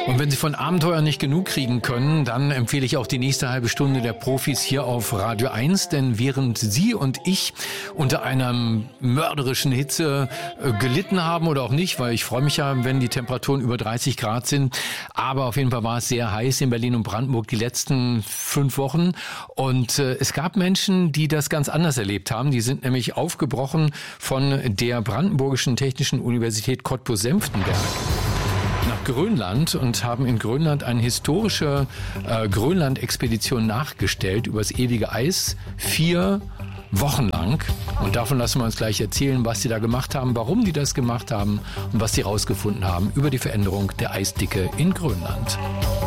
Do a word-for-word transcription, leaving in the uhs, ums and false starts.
Und wenn Sie von Abenteuer nicht genug kriegen können, dann empfehle ich auch die nächste halbe Stunde der Profis hier auf Radio eins, denn während Sie und ich unter einer mörderischen Hitze äh, gelitten haben oder auch nicht, weil ich freue mich ja, wenn die Temperaturen über dreißig Grad sind, aber auf jeden Fall war es sehr heiß in Berlin und Brandenburg die letzten fünf Wochen und äh, es gab Menschen, die das ganz anders erlebt haben. Die sind nämlich aufgebrochen von der Brandenburgischen Technischen Universität Cottbus-Senftenberg nach Grönland und haben in Grönland eine historische äh, Grönland-Expedition nachgestellt übers ewige Eis. Vier Wochen lang. Und davon lassen wir uns gleich erzählen, was sie da gemacht haben, warum die das gemacht haben und was sie rausgefunden haben über die Veränderung der Eisdicke in Grönland.